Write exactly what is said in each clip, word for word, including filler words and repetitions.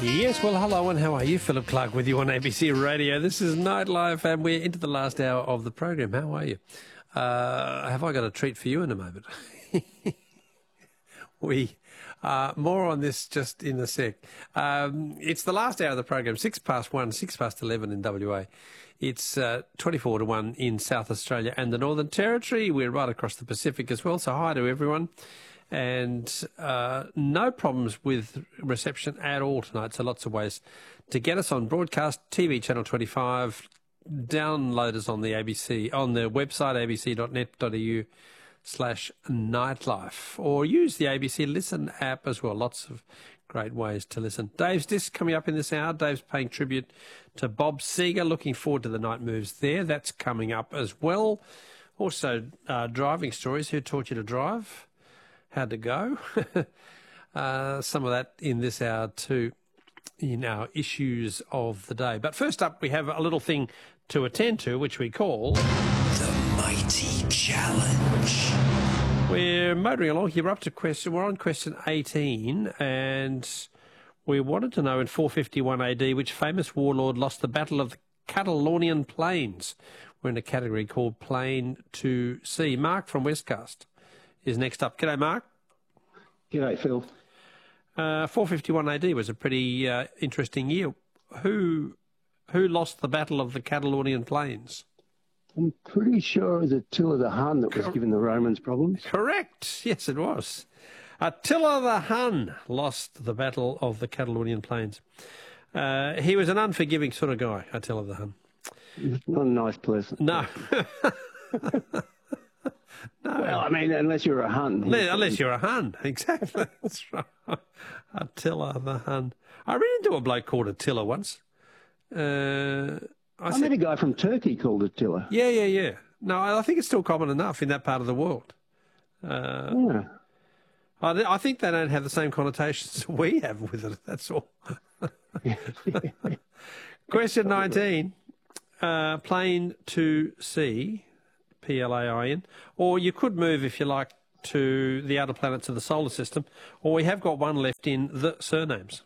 Yes, well, hello and how are you? Philip Clark with you on A B C Radio. This is Nightlife and we're into the last hour of the program. How are you? Uh, have I got a treat for you in a moment? we uh, more on this just in a sec. Um, it's the last hour of the program, six past one, six past eleven in W A. It's uh, twenty-four to one in South Australia and the Northern Territory. We're right across the Pacific as well, so hi to everyone. And uh, no problems with reception at all tonight, so lots of ways to get us on broadcast, T V channel twenty-five, download us on the A B C, on the website a b c dot net dot a u slash nightlife, or use the A B C Listen app as well. Lots of great ways to listen. Dave's Disc coming up in this hour. Dave's paying tribute to Bob Seger. Looking forward to the night moves there. That's coming up as well. Also, uh, driving stories. Who taught you to drive? How'd to go? uh, some of that in this hour too, in our issues of the day. But first up, we have a little thing to attend to, which we call The Mighty Challenge. We're motoring along here. We're up to question. We're on question eighteen, and we wanted to know in four fifty-one A D which famous warlord lost the Battle of the Catalonian Plains. We're in a category called Plain to Sea. Mark from Westcast is next up. G'day, Mark. G'day, Phil. Uh, four fifty-one A D was a pretty uh, interesting year. Who who lost the Battle of the Catalonian Plains? I'm pretty sure it was Attila the Hun that was giving the Romans problems. Correct. Yes, it was. Attila the Hun lost the Battle of the Catalonian Plains. Uh, he was an unforgiving sort of guy, Attila the Hun. Not a nice person. No. No. Well, I mean, unless you're a Hun. Unless you're a Hun, exactly. That's right. Attila the Hun. I ran into a bloke called Attila once. Uh, I, I said, met a guy from Turkey called Attila. Yeah, yeah, yeah. No, I think it's still common enough in that part of the world. Uh, Yeah. I, I think they don't have the same connotations we have with it, that's all. Question nineteen. Uh, plane to sea. P L A I N, or you could move, if you like, to the outer planets of the solar system, or we have got one left in the surnames.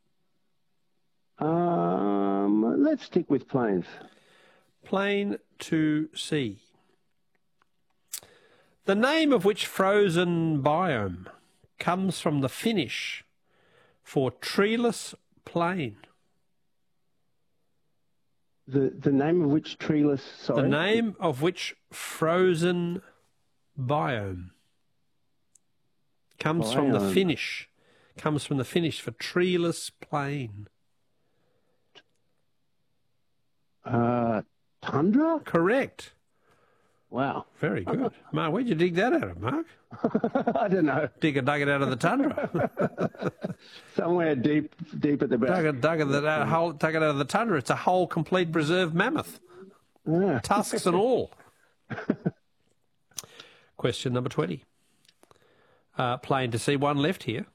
Um, let's stick with planes. Plane to sea. The name of which frozen biome comes from the Finnish for treeless plain. The the name of which treeless, sorry? The name of which frozen biome comes from the Biome. Finnish, comes from the Finnish for treeless plain. Uh, tundra? Correct. Wow. Very good. Mark, where'd you dig that out of, Mark? I don't know. Dig it, dug it out of the tundra. Somewhere deep deep at the back. dug it, dug it, that, uh, whole, dug it out of the tundra. It's a whole complete preserved mammoth. Yeah. Tusks and all. Question number twenty. Uh, plain to see one left here.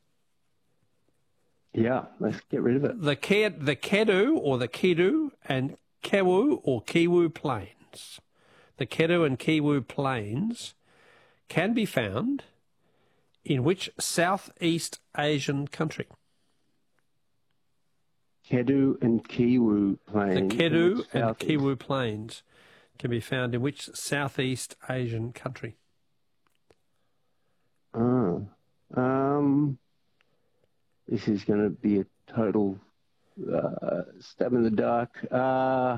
Yeah, let's get rid of it. The Ke- the Kedu or the Kidu and Kewu or Kiwu plains. The Kedu and Kiwu plains can be found in which Southeast Asian country? Kedu and Kiwu The plains. Kedu and Southeast. Kiwu plains can be found in which Southeast Asian country? Oh. Um, this is going to be a total uh, stab in the dark. Uh,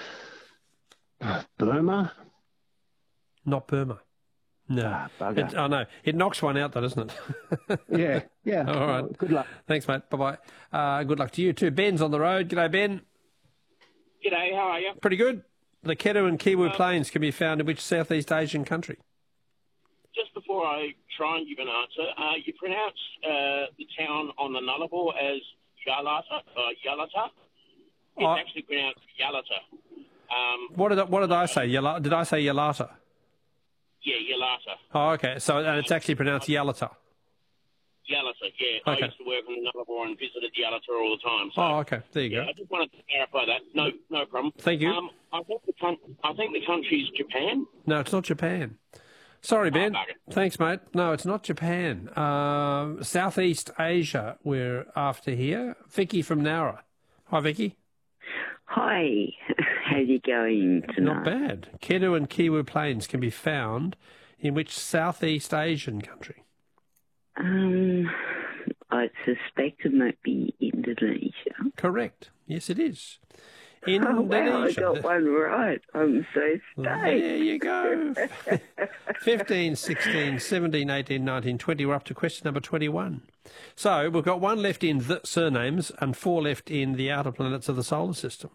Burma? Not Burma. No. Ah, bugger. It, oh, no. It knocks one out, though, doesn't it? Yeah, yeah. All right. Well, good luck. Thanks, mate. Bye-bye. Uh, good luck to you, too. Ben's on the road. G'day, Ben. G'day, how are you? Pretty good. The Kedu and Kiwu plains can be found in which Southeast Asian country? Just before I try and give an answer, uh, you pronounce uh, the town on the Nullarbor as Yalata, uh, Yalata. It's Oh. actually pronounced Yalata. Um, What did I, what did I say? Yala, did I say Yalata? yeah, Yalata. Oh, okay. So and it's actually pronounced Yalata. Yalata, yeah. Okay. I used to work on the Nullarbor and visited Yalata all the time. So, Oh, okay. There you yeah, go. I just wanted to clarify that. No, no problem. Thank you. Um, I think the coun- I think the country's Japan. No, it's not Japan. Sorry, Ben. Oh, bugger. Thanks, mate. No, it's not Japan. Uh, Southeast Asia we're after here. Vicky from Nowra. Hi, Vicky. Hi, how's it going tonight? Not bad. Kedu and Kiwu Plains can be found in which Southeast Asian country? Um, I suspect it might be Indonesia. Correct. Yes, it is. Oh, wow, I Indonesia. got one right. I'm so stoked. There you go. fifteen, sixteen, seventeen, eighteen, nineteen, twenty. We're up to question number twenty-one. So we've got one left in the surnames and four left in the outer planets of the solar system.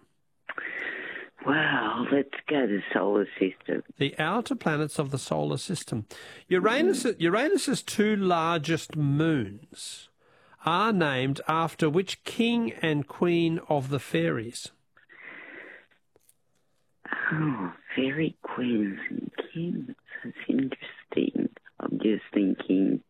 Wow, let's go to solar system. The outer planets of the solar system. Uranus, Uranus's two largest moons are named after which king and queen of the fairies? Oh, fairy queens and kings. That's interesting. I'm just thinking...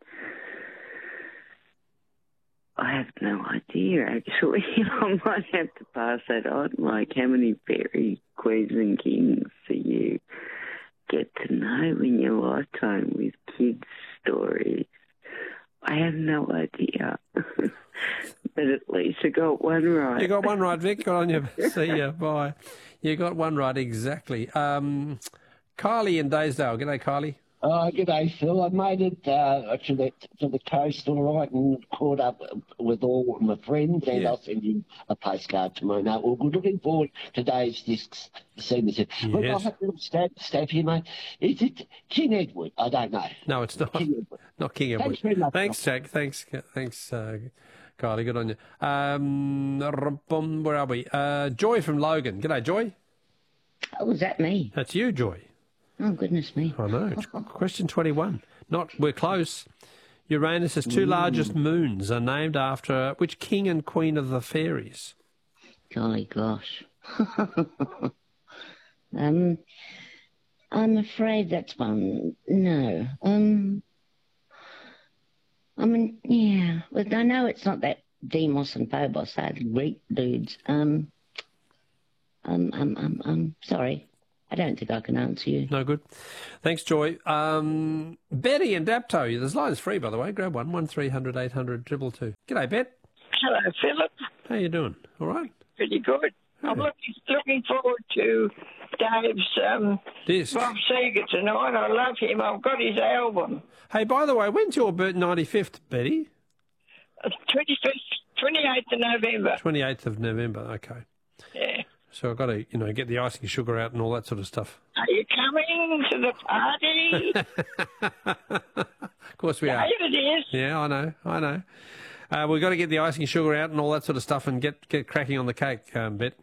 I have no idea, actually. I might have to pass that on. Like, how many fairy queens and kings do you get to know in your lifetime with kids' stories? I have no idea. But at least I got one right. You got one right, Vic. Good on you. See ya. Bye. You got one right, exactly. Um, Kylie in Daysdale. G'day, Kylie. Oh, g'day, Phil. I made it uh, to the to the coast all right and caught up with all my friends, and Yeah. I'll send you a postcard tomorrow night. Well, we're looking forward to today's discs this evening. Look, Yes. I'll have a little stab, stab here, mate. Is it King Edward? I don't know. No, it's not. King Edward. Not King Edward. Thanks very much. Thanks, Jack. Thanks, thanks, uh, Kylie. Good on you. Um, where are we? Uh, Joy from Logan. G'day, Joy. Oh, was that me? That's you, Joy. Oh, goodness me. I know. It's question twenty-one. Not, we're close. Uranus's two largest moons are named after which king and queen of the fairies? Golly gosh. um, I'm afraid that's one. No. Um, I mean, yeah. But I know it's not that Demos and Phobos. They're the Greek dudes. Um, um, um, um, um, sorry. I don't think I can answer you. No good. Thanks, Joy. Um, Betty and Dapto. There's lines free, by the way. Grab one. one three hundred eight hundred two two. G'day, Bet. Hello, Philip. How you doing? All right? Pretty good. I'm looking looking forward to Dave's um, Discs. Bob Seger tonight. I love him. I've got his album. Hey, by the way, when's your birth? ninety-fifth, Betty? twenty-fifth, twenty-eighth of November. twenty-eighth of November. Okay. Yeah. So I've got to, you know, get the icing sugar out and all that sort of stuff. Are you coming to the party? Of course we are. David is. Yeah, I know. I know. Uh, we've got to get the icing sugar out and all that sort of stuff and get, get cracking on the cake, um, Bet.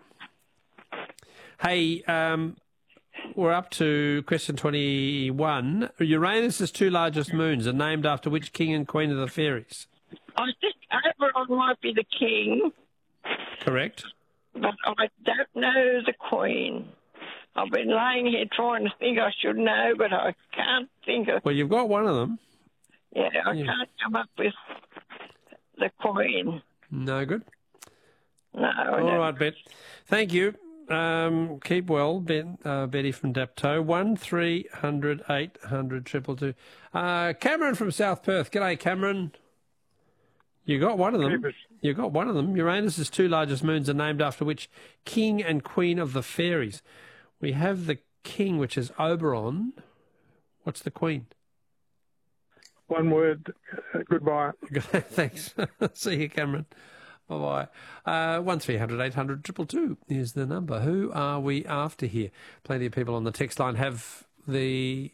Hey, um, we're up to question twenty-one. Uranus's two largest moons are named after which king and queen of the fairies? I think Oberon might be the king, Correct. but I don't know the queen. I've been laying here trying to think I should know, but I can't think of... Well, you've got one of them. Yeah, I Yeah. can't come up with the queen. No good. No, I All don't. right, Bet. Thank you. Um, keep well, Ben, uh, Betty from Dapto. One three hundred eight hundred triple two. Uh, Cameron from South Perth. G'day, Cameron. You got one of them. You got one of them. Uranus's two largest moons are named after which king and queen of the fairies? We have the king, which is Oberon. What's the queen? One word, uh, goodbye. Thanks. See you, Cameron. Bye-bye. Uh, one three hundred eight hundred triple two is the number. Who are we after here? Plenty of people on the text line have the...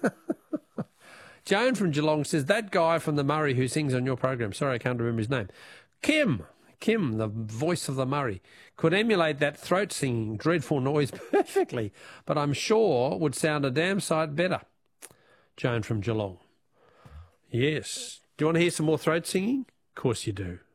Joan from Geelong says, that guy from the Murray who sings on your program, sorry, I can't remember his name, Kim, Kim, the voice of the Murray, could emulate that throat singing dreadful noise perfectly, but I'm sure would sound a damn sight better. Joan from Geelong. Yes. Do you want to hear some more throat singing? Of course you do.